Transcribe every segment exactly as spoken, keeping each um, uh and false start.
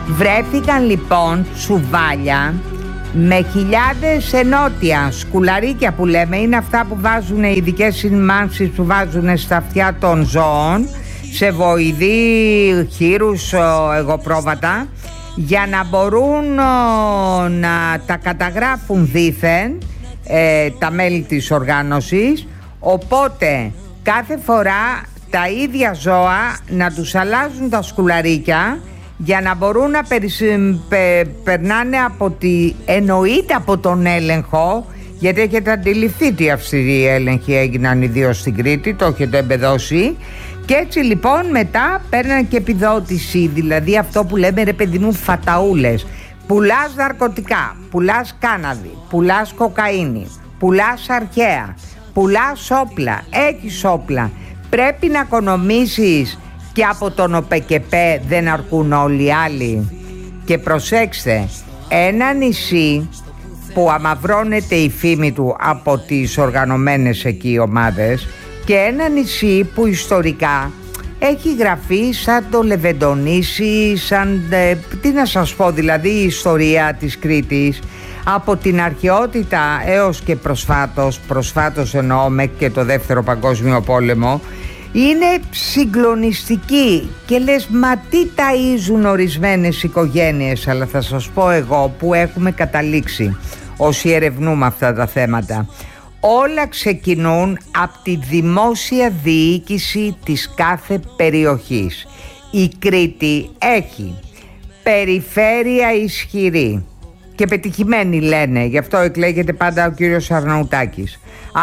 Βρέθηκαν λοιπόν τσουβάλια με χιλιάδες ενότια σκουλαρίκια που λέμε, είναι αυτά που βάζουν οι ειδικές συνημάνσεις που βάζουν στα αυτιά των ζώων, σε βοηδή, χείρους, εγωπρόβατα, για να μπορούν να τα καταγράφουν δήθεν ε, τα μέλη της οργάνωσης, οπότε κάθε φορά τα ίδια ζώα να τους αλλάζουν τα σκουλαρίκια για να μπορούν να περισ... πε... περνάνε από τη... εννοείται από τον έλεγχο, γιατί έχετε αντιληφθεί τι αυστηροί έλεγχοι έγιναν ιδίως στην Κρήτη, το έχετε εμπεδώσει, και έτσι λοιπόν μετά παίρνανε και επιδότηση, δηλαδή αυτό που λέμε ρε παιδί μου φαταούλες. Πουλάς ναρκωτικά, πουλάς κάναβη, πουλάς κοκαίνη, πουλάς αρχαία, πουλάς όπλα, έχεις όπλα, πρέπει να οικονομήσεις και από τον ΟΠΕΚΕΠΕ δεν αρκούν όλοι οι άλλοι. Και προσέξτε, ένα νησί που αμαυρώνεται η φήμη του από τις οργανωμένες εκεί ομάδες και ένα νησί που ιστορικά έχει γραφεί σαν το Λεβεντονήσι, σαν, ε, τι να σας πω, δηλαδή η ιστορία της Κρήτης από την αρχαιότητα έως και προσφάτως, προσφάτως εννοώ μέχρι και το δεύτερο παγκόσμιο πόλεμο, είναι συγκλονιστική και λες μα τι ταΐζουν ορισμένες οικογένειες, αλλά θα σας πω εγώ που έχουμε καταλήξει όσοι ερευνούμε αυτά τα θέματα. Όλα ξεκινούν από τη δημόσια διοίκηση της κάθε περιοχής. Η Κρήτη έχει περιφέρεια ισχυρή και πετυχημένη λένε, γι' αυτό εκλέγεται πάντα ο κύριος Αρναουτάκης.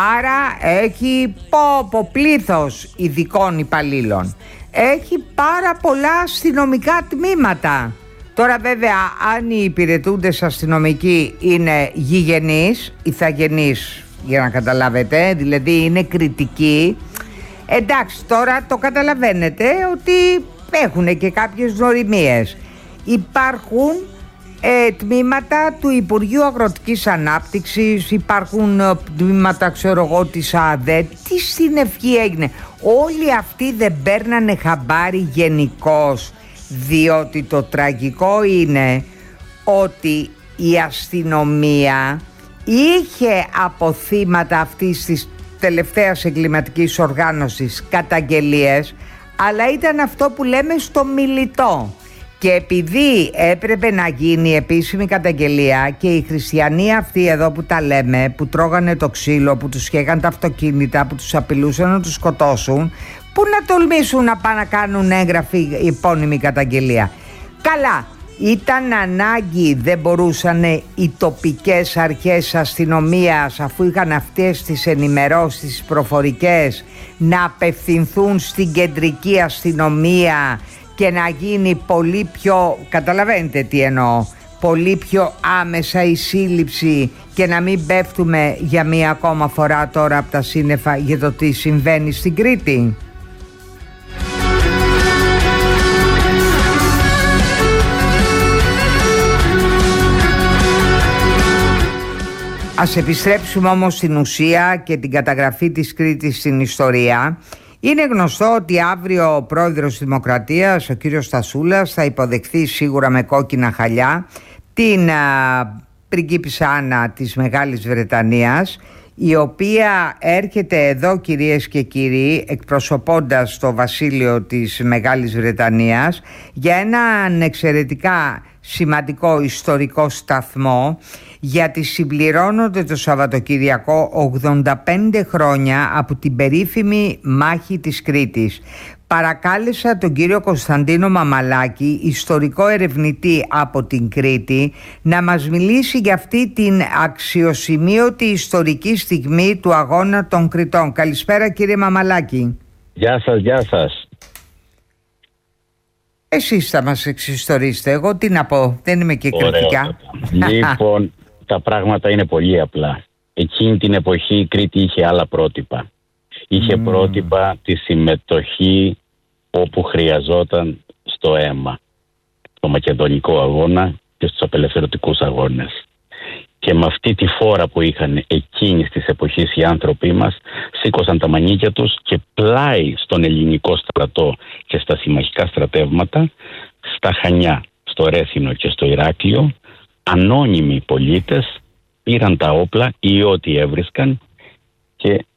Άρα έχει πω, πλήθος ειδικών υπαλλήλων. Έχει πάρα πολλά αστυνομικά τμήματα. Τώρα βέβαια αν οι υπηρετούντες αστυνομικοί είναι γηγενείς, ηθαγενείς για να καταλάβετε, δηλαδή είναι κριτικοί, εντάξει τώρα το καταλαβαίνετε ότι έχουν και κάποιες γνωριμίες. Υπάρχουν ε, τμήματα του Υπουργείου Αγροτικής Ανάπτυξης, υπάρχουν ε, τμήματα ξέρω εγώ της ΑΔΕ, τι στην ευχή έγινε. Όλοι αυτοί δεν παίρνανε χαμπάρι γενικώς, διότι το τραγικό είναι ότι η αστυνομία είχε από θύματα αυτής της τελευταίας εγκληματικής οργάνωσης καταγγελίες, αλλά ήταν αυτό που λέμε στο μιλιτό. Και επειδή έπρεπε να γίνει επίσημη καταγγελία και οι χριστιανοί αυτοί εδώ που τα λέμε, που τρώγανε το ξύλο, που τους σκέγαν τα αυτοκίνητα, που τους απειλούσαν να τους σκοτώσουν, πού να τολμήσουν να πάνε να κάνουν έγγραφη επώνυμη καταγγελία. Καλά, ήταν ανάγκη, δεν μπορούσαν οι τοπικές αρχές αστυνομίας, αφού είχαν αυτές τις ενημερώσεις τις προφορικές, να απευθυνθούν στην κεντρική αστυνομία και να γίνει πολύ πιο, καταλαβαίνετε τι εννοώ, πολύ πιο άμεσα η σύλληψη και να μην πέφτουμε για μία ακόμα φορά τώρα από τα σύννεφα για το τι συμβαίνει στην Κρήτη. Ας επιστρέψουμε όμως στην ουσία και την καταγραφή της Κρήτης στην ιστορία. Είναι γνωστό ότι αύριο ο πρόεδρος της Δημοκρατίας, ο κύριος Στασούλας, θα υποδεχθεί σίγουρα με κόκκινα χαλιά την α, πριγκίπισσα Άννα της Μεγάλης Βρετανίας, η οποία έρχεται εδώ κυρίες και κύριοι εκπροσωπώντας το βασίλειο της Μεγάλης Βρετανίας για έναν εξαιρετικά σημαντικό ιστορικό σταθμό, γιατί συμπληρώνονται το Σαββατοκυριακό ογδόντα πέντε χρόνια από την περίφημη μάχη της Κρήτης. Παρακάλεσα τον κύριο Κωνσταντίνο Μαμαλάκη, ιστορικό ερευνητή από την Κρήτη, να μας μιλήσει για αυτή την αξιοσημείωτη ιστορική στιγμή του αγώνα των Κρητών. Καλησπέρα κύριε Μαμαλάκη. Γεια σας, γεια σας. Εσείς θα μας εξιστορίσετε, εγώ τι να πω, δεν είμαι και κριτικά. Λοιπόν, τα πράγματα είναι πολύ απλά. Εκείνη την εποχή η Κρήτη είχε άλλα πρότυπα. Είχε mm. πρότυπα τη συμμετοχή όπου χρειαζόταν στο αίμα. Στο μακεδονικό αγώνα και στους απελευθερωτικούς αγώνες. Και με αυτή τη φόρα που είχαν εκείνης της εποχής οι άνθρωποι μας, σήκωσαν τα μανίκια τους και πλάι στον ελληνικό στρατό και στα συμμαχικά στρατεύματα, στα Χανιά, στο Ρέθινο και στο Ηράκλειο, ανώνυμοι πολίτες πήραν τα όπλα ή ό,τι έβρισκαν και